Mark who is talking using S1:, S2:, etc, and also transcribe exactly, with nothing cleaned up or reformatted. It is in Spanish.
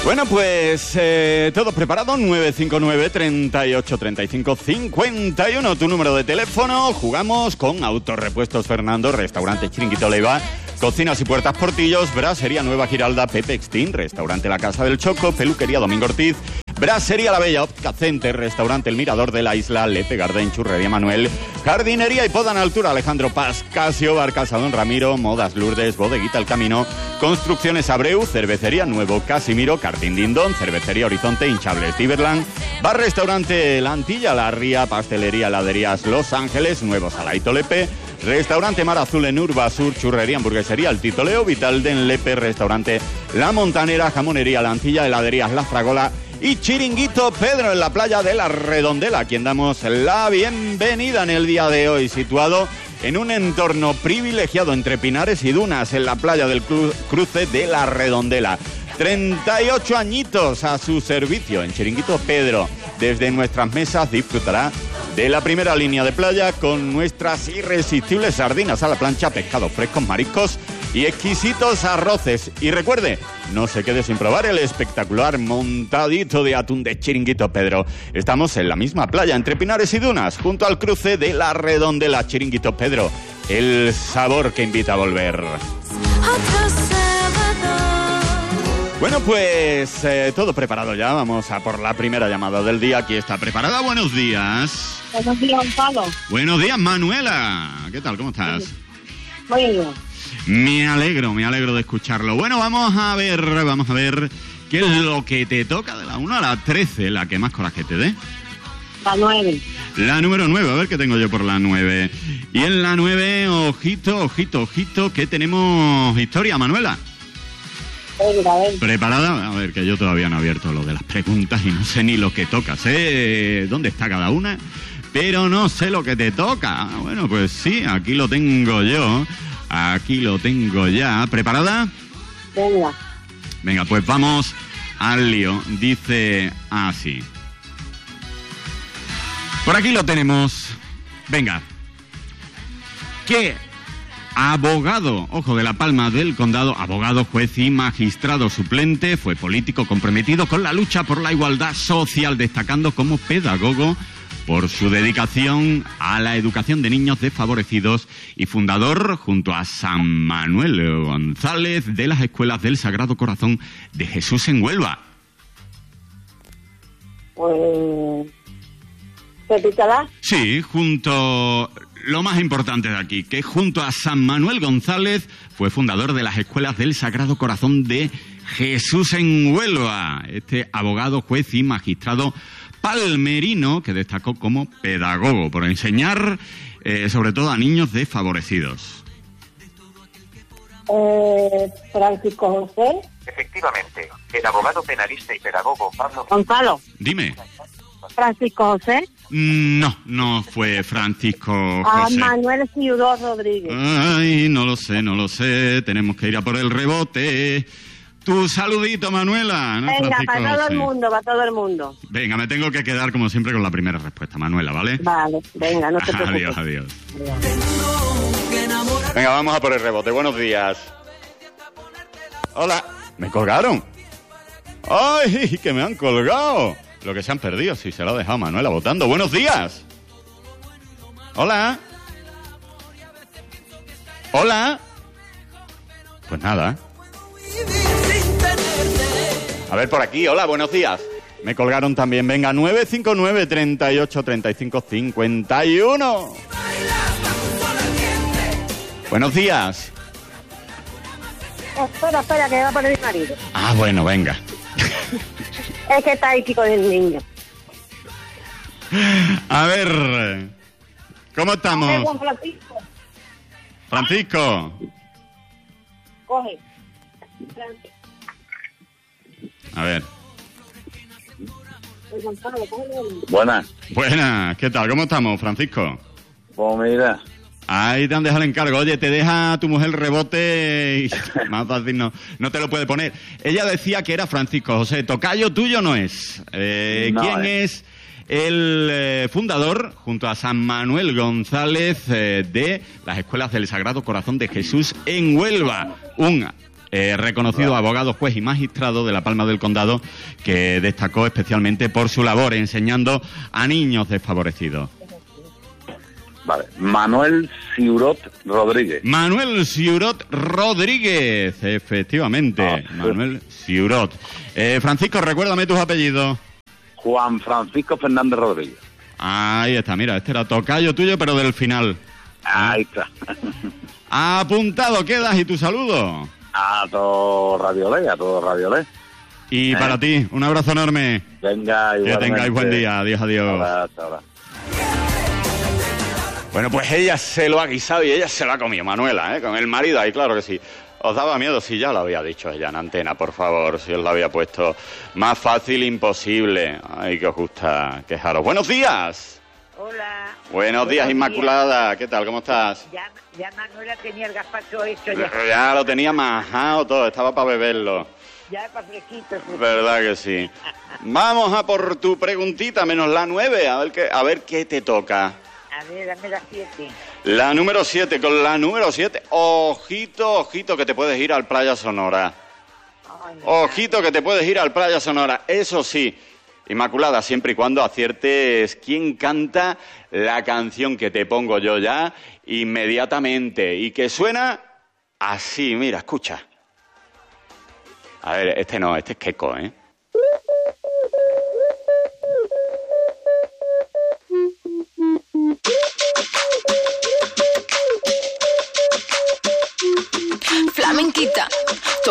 S1: Bueno, pues eh, todo preparado, nueve cinco nueve, treinta y ocho, treinta y cinco, cincuenta y uno, tu número de teléfono. Jugamos con Autorepuestos Fernando, Restaurante Chiringuito Leiva, Cocinas y Puertas Portillos, Brasería Nueva Giralda, Pepe Extin, Restaurante La Casa del Choco, Peluquería Domingo Ortiz, Brasería La Bella, Óptica Center, Restaurante El Mirador de la Isla, Lepe Garden, Churrería Manuel, Jardinería y Poda en Altura, Alejandro Paz, Casio, Barcasa Don Ramiro, Modas Lourdes, Bodeguita El Camino, Construcciones Abreu, Cervecería Nuevo Casimiro, Karting Dindón, Cervecería Horizonte, Hinchables Tiberland, Bar Restaurante La Antilla, La Ría, Pastelería Heladerías Los Ángeles, Nuevo Salaito Lepe, Restaurante Mar Azul en Urba Sur, Churrería Hamburguesería El Tito Leo, Vitalden Lepe, Restaurante La Montanera, Jamonería La Antilla, Heladerías La Fragola y Chiringuito Pedro en la playa de La Redondela, a quien damos la bienvenida en el día de hoy, situado en un entorno privilegiado entre pinares y dunas en la playa del cru- cruce de La Redondela. treinta y ocho añitos a su servicio en Chiringuito Pedro. Desde nuestras mesas disfrutará de la primera línea de playa con nuestras irresistibles sardinas a la plancha, pescados frescos, mariscos y exquisitos arroces. Y recuerde, no se quede sin probar el espectacular montadito de atún de Chiringuito Pedro. Estamos en la misma playa, entre pinares y dunas, junto al cruce de La Redondela. Chiringuito Pedro, el sabor que invita a volver. Bueno, pues eh, todo preparado ya. Vamos a por la primera llamada del día. Aquí está preparada. Buenos días.
S2: Buenos días, Gonzalo.
S1: Buenos días, Manuela. ¿Qué tal? ¿Cómo estás?
S2: Muy bien.
S1: Me alegro, me alegro de escucharlo. Bueno, vamos a ver, vamos a ver qué es lo que te toca de la uno a la trece, la que más coraje te dé.
S2: La nueve.
S1: La número nueve, a ver qué tengo yo por la nueve. Y en la nueve, ojito, ojito, ojito, que tenemos historia, Manuela.
S2: Venga, a ver.
S1: ¿Preparada? A ver, que yo todavía no he abierto lo de las preguntas y no sé ni lo que toca. Sé dónde está cada una, pero no sé lo que te toca. Bueno, pues sí, aquí lo tengo yo. Aquí lo tengo ya. ¿Preparada?
S2: Venga.
S1: Venga, pues vamos al lío. Dice así. Por aquí lo tenemos. Venga. ¿Qué abogado, ojo, de La Palma del Condado, abogado, juez y magistrado suplente, fue político comprometido con la lucha por la igualdad social, destacando como pedagogo por su dedicación a la educación de niños desfavorecidos y fundador, junto a San Manuel González, de las Escuelas del Sagrado Corazón de Jesús en Huelva?
S2: Pues... ¿repítala?
S1: Sí, junto... Lo más importante de aquí, que junto a San Manuel González fue fundador de las Escuelas del Sagrado Corazón de Jesús en Huelva. Este abogado, juez y magistrado palmerino que destacó como pedagogo por enseñar eh, sobre todo a niños desfavorecidos.
S2: Eh, Francisco José.
S3: Efectivamente, el abogado penalista y pedagogo Pablo...
S2: Gonzalo.
S1: Dime.
S2: Francisco José.
S1: No, no fue Francisco
S2: A
S1: José.
S2: Manuel Ciudad Rodríguez.
S1: Ay, no lo sé, no lo sé. Tenemos que ir a por el rebote. Tu saludito, Manuela. ¿No,
S2: Venga,
S1: Francisco
S2: para todo
S1: José?
S2: el mundo, para todo el mundo.
S1: Venga, me tengo que quedar como siempre con la primera respuesta, Manuela, ¿vale?
S2: Vale, venga, no te preocupes.
S1: Adiós, adiós. Venga, vamos a por el rebote. Buenos días. Hola. ¿Me colgaron? ¡Ay, que me han colgado! Lo que se han perdido, si se lo ha dejado Manuela votando. ¡Buenos días! Hola. Hola. Pues nada. A ver, por aquí. Hola, buenos días. Me colgaron también. Venga, nueve cinco nueve, treinta y ocho, treinta y cinco, cincuenta y uno. Buenos días.
S2: Espera, espera, que va a poner mi marido.
S1: Ah, bueno, venga.
S2: Es que está aquí con el niño.
S1: A ver, ¿cómo estamos?
S2: Eh, Juan Francisco,
S1: Francisco.
S2: coge.
S1: A ver.
S2: El Gonzalo, cógelo.
S4: Buenas.
S1: Buenas, ¿qué tal? ¿Cómo estamos, Francisco?
S4: Pues mira,
S1: Ahí te han dejado el encargo. Oye, te deja tu mujer el rebote y más fácil no, no te lo puede poner. Ella decía que era Francisco José. Tocayo tuyo no es. Eh,
S4: No,
S1: ¿Quién
S4: eh.
S1: es el eh, fundador, junto a San Manuel González, eh, de las Escuelas del Sagrado Corazón de Jesús en Huelva? Un eh, reconocido abogado, juez y magistrado de La Palma del Condado, que destacó especialmente por su labor enseñando a niños desfavorecidos.
S4: Vale, Manuel Ciurot Rodríguez.
S1: Manuel Ciurot Rodríguez, efectivamente,
S4: Ah, sí.
S1: Manuel Ciurot. Eh, Francisco, recuérdame tus apellidos.
S4: Juan Francisco Fernández Rodríguez.
S1: Ahí está, mira, este era tocayo tuyo, pero del final.
S4: Ahí está.
S1: Apuntado quedas y tu saludo.
S4: A todo Radiolé, a todo Radiolé.
S1: Y
S4: ¿Eh?
S1: para ti, un abrazo enorme.
S4: Venga,
S1: Que
S4: igualmente.
S1: tengáis buen día. Adiós, adiós.
S4: Ahora, hasta ahora.
S1: Bueno, pues ella se lo ha guisado y ella se lo ha comido, Manuela, ¿eh? Con el marido ahí, claro que sí. ¿Os daba miedo? Sí, ya lo había dicho ella en antena, por favor, si os lo había puesto. Más fácil imposible. Ay, que os gusta quejaros. ¡Buenos días!
S5: Hola.
S1: Buenos días, Inmaculada. ¿Qué tal? ¿Cómo estás?
S5: Ya, ya Manuela tenía el gazpacho hecho ya.
S1: Ya lo tenía majado todo, estaba para beberlo.
S5: Ya para fresquito. fresquito.
S1: ¿Verdad que sí? Vamos a por tu preguntita, menos la nueve, a ver qué, a ver qué te toca.
S5: A ver, dame las siete.
S1: La número siete, con la número siete, ojito, ojito que te puedes ir al Playa Sonora.
S5: Ay,
S1: Ojito que te puedes ir al Playa Sonora, eso sí, Inmaculada, siempre y cuando aciertes quién canta la canción que te pongo yo ya inmediatamente y que suena así, mira, escucha. A ver, este no, este es Keiko, ¿eh?